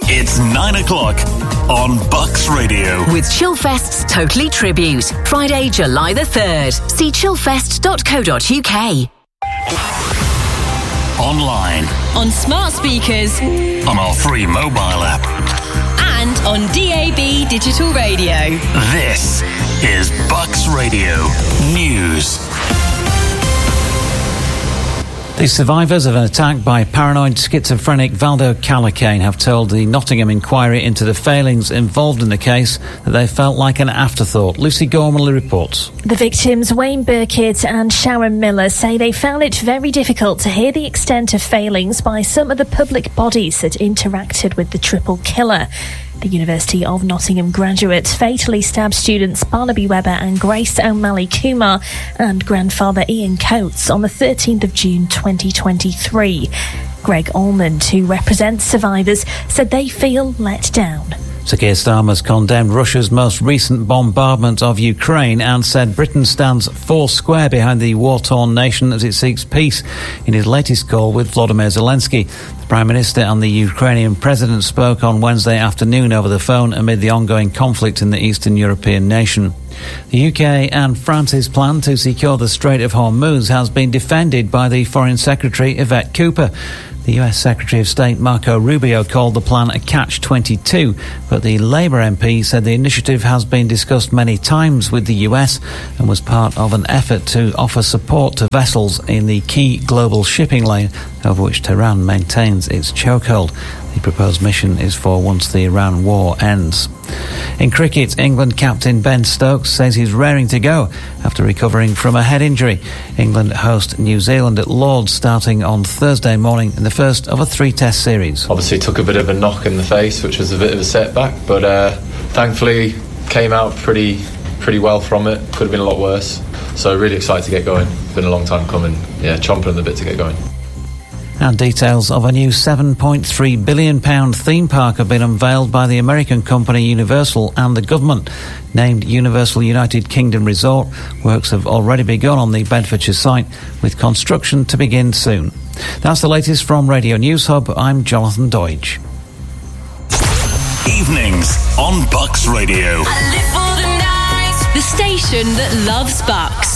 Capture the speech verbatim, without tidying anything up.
It's nine o'clock on Bucks Radio. With Chillfest's Totally Tribute. Friday, July the third. See chillfest dot co dot uk. Online. On smart speakers. On our free mobile app. And on D A B digital radio. This is Bucks Radio News. The survivors of an attack by paranoid schizophrenic Valdo Calacane have told the Nottingham inquiry into the failings involved in the case that they felt like an afterthought. Lucy Gormley reports. The victims, Wayne Burkitt and Sharon Miller, say they found it very difficult to hear the extent of failings by some of the public bodies that interacted with the triple killer. The University of Nottingham graduate fatally stabbed students Barnaby Webber and Grace O'Malley Kumar and grandfather Ian Coates on the thirteenth of June twenty twenty-three. Greg Almond, who represents survivors, said they feel let down. Sir Keir Starmer's condemned Russia's most recent bombardment of Ukraine and said Britain stands four square behind the war-torn nation as it seeks peace in his latest call with Volodymyr Zelensky. The Prime Minister and the Ukrainian President spoke on Wednesday afternoon over the phone amid the ongoing conflict in the Eastern European nation. The U K and France's plan to secure the Strait of Hormuz has been defended by the Foreign Secretary Yvette Cooper. The U S Secretary of State Marco Rubio called the plan a catch twenty-two, but the Labour M P said the initiative has been discussed many times with the U S and was part of an effort to offer support to vessels in the key global shipping lane over which Tehran maintains its chokehold. The proposed mission is for once the Iran war ends. In cricket, England captain Ben Stokes says he's raring to go after recovering from a head injury. England host New Zealand at Lord's starting on Thursday morning in the first of a three-test series. Obviously took a bit of a knock in the face, which was a bit of a setback, but uh, thankfully came out pretty pretty well from it. Could have been a lot worse. So really excited to get going. Been a long time coming. Yeah, chomping on the bit to get going. And details of a new seven point three billion pounds theme park have been unveiled by the American company Universal and the government. Named Universal United Kingdom Resort, works have already begun on the Bedfordshire site, with construction to begin soon. That's the latest from Radio News Hub. I'm Jonathan Deutsch. Evenings on Bucks Radio. I live for the night. The station that loves Bucks.